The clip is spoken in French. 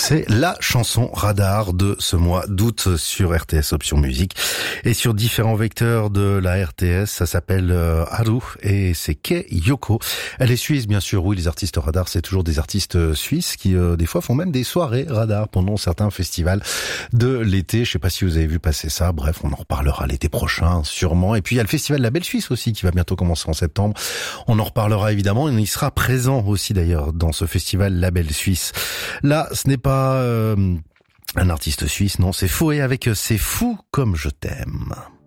C'est la chanson radar de ce mois d'août sur RTS Option Musique et sur différents vecteurs de la RTS. Ça s'appelle Haru et c'est Kei Yoko. Elle est suisse, bien sûr. Oui, les artistes radar, c'est toujours des artistes suisses qui des fois font même des soirées radar pendant certains festivals de l'été. Je sais pas si vous avez vu passer ça. Bref, on en reparlera l'été prochain, sûrement. Et puis il y a le festival Label Suisse aussi qui va bientôt commencer en septembre. On en reparlera évidemment. Il sera présent aussi d'ailleurs dans ce festival Label Suisse. Là, ce n'est pas un artiste suisse, non, c'est Fouet avec C'est fou comme je t'aime.